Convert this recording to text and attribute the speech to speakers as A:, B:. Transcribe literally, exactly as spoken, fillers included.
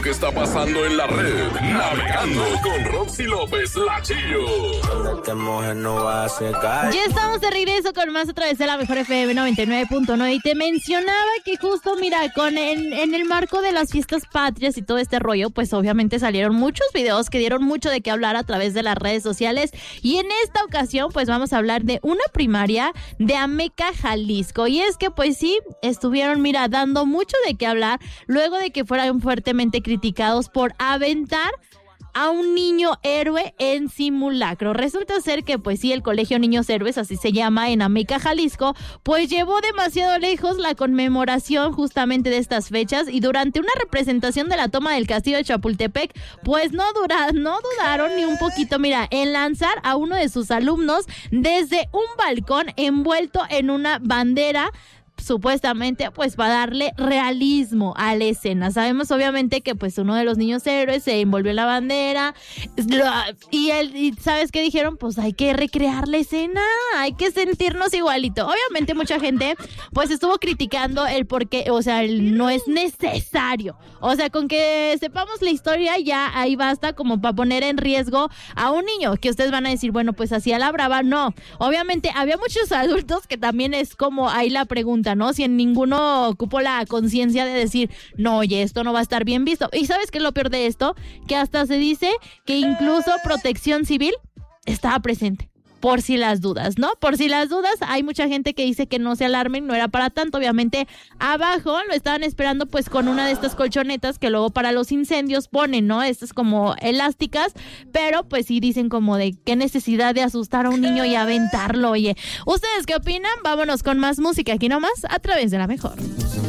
A: ¿Qué está pasando en la red? Navegando con Roxy López, la Chillo.
B: Ya estamos de regreso con más a través de la Mejor F M noventa y nueve punto nueve. Y te mencionaba que justo, mira, con en, en el marco de las fiestas patrias y todo este rollo, pues obviamente salieron muchos videos que dieron mucho de qué hablar a través de las redes sociales. Y en esta ocasión, pues vamos a hablar de una primaria de Ameca, Jalisco. Y es que, pues sí, estuvieron, mira, dando mucho de qué hablar luego de que fueran fuertemente criticados criticados por aventar a un niño héroe en simulacro. Resulta ser que, pues sí, el Colegio Niños Héroes, así se llama, en Ameca, Jalisco, pues llevó demasiado lejos la conmemoración justamente de estas fechas, y durante una representación de la toma del castillo de Chapultepec, pues no, dura, no dudaron ni un poquito, mira, en lanzar a uno de sus alumnos desde un balcón envuelto en una bandera, supuestamente pues para darle realismo a la escena. Sabemos obviamente que pues uno de los niños héroes se envolvió en la bandera y, él, y ¿sabes qué dijeron? Pues hay que recrear la escena, hay que sentirnos igualito. Obviamente mucha gente pues estuvo criticando el por qué, o sea, el no es necesario. O sea, con que sepamos la historia ya ahí basta como para poner en riesgo a un niño, que ustedes van a decir, bueno, pues así a la brava, no. Obviamente había muchos adultos que también es como ahí la pregunta, ¿no? Si en ninguno ocupó la conciencia de decir, no, oye, esto no va a estar bien visto. ¿Y sabes qué es lo peor de esto? Que hasta se dice que incluso Protección Civil estaba presente. Por si las dudas, ¿no? Por si las dudas, hay mucha gente que dice que no se alarmen, no era para tanto. Obviamente, abajo lo estaban esperando pues con una de estas colchonetas que luego para los incendios ponen, ¿no? Estas como elásticas, pero pues sí dicen como de qué necesidad de asustar a un niño y aventarlo, oye. ¿Ustedes qué opinan? Vámonos con más música aquí nomás, a través de la Mejor.